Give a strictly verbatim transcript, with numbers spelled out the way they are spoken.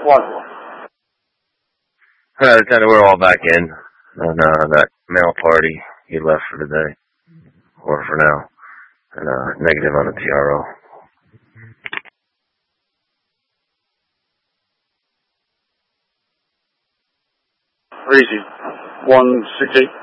What? Uh, kind of, we're all back in on uh, that mail party he left for today, or for now, and uh, negative on the T R O. Easy. one six eight.